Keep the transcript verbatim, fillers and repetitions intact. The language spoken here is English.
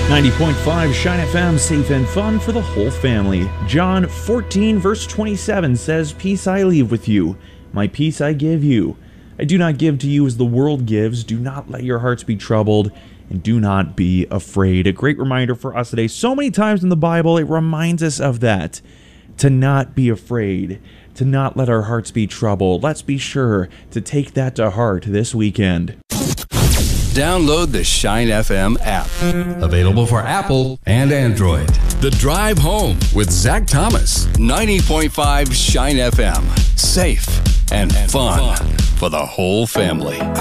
ninety point five Shine F M, safe and fun for the whole family. John fourteen, verse twenty-seven says, "Peace I leave with you, my peace I give you. I do not give to you as the world gives. Do not let your hearts be troubled, and do not be afraid." A great reminder for us today. So many times in the Bible, it reminds us of that. To not be afraid, to not let our hearts be troubled. Let's be sure to take that to heart this weekend. Download the Shine F M app. Available for Apple and Android. The Drive Home with Zach Thomas. ninety point five Shine F M. Safe and fun for the whole family.